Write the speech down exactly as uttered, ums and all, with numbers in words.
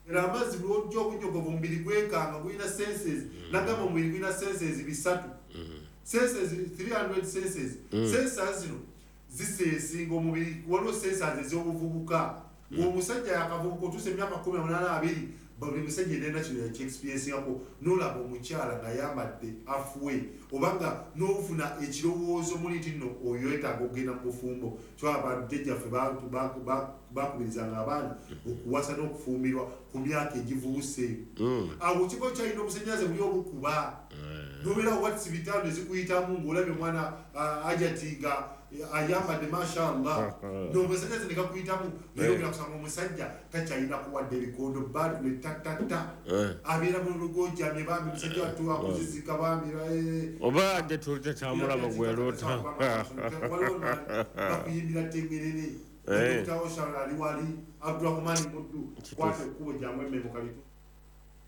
amazzi bulojja obunyogovu omubiri gwekanga gulina senses nagamba omubiri gulina senses bisatu senses three hundred senses senses zino zisensinga omubiri waliwo senses ez'obuvubuka ng'omusajja yakavubuka otuusa emyaka kumi na munaana abiri buli musajja erina kino ekyexperiensingako n'olaba omukyala nga yambadde afuwe obanga n'ofuna ekirowoozo muli nti nno oyo yetaaga okugenda mu bufumbo kyabajjajjaffe bakubirizanga abaana okuwasa n'okufumbirwa ku myaka egivubuseeyo awo kigo kyalina obusenyaze buli obukuba nobeera watsi bitano ezikuyitamu ng'olabye omwana ajatiga ayambadde mashallah n'omusenyaze ne kakuyitamu naye ogera kusanga omusajja takyalina kuwadde ebikondo batule tatata abeera mu lugojjamye bambi omusajja wattu akuzizika bambira oba ate tulitatambulaba gweroota bakuyimbira tengerere utawo shala ali wali Abdurrahman Muddu kwate ekkubo gyamwe emmemo kalitu